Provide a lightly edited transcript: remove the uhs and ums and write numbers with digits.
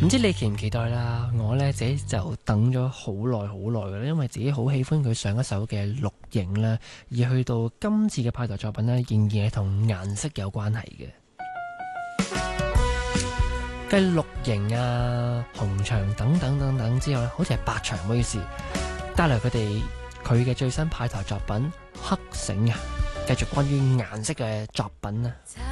唔知你期唔期待啦？我呢自己就等咗好耐好耐嘅啦，因為自己好喜歡佢上一首嘅錄影啦，而去到今次嘅派台作品呢，仍然係同顏色有關係嘅。繼綠營啊、紅牆等等等等之後咧，好似係白牆，唔好意思，帶來佢嘅最新派台作品《黑繩》啊，繼續關於顏色嘅作品啊。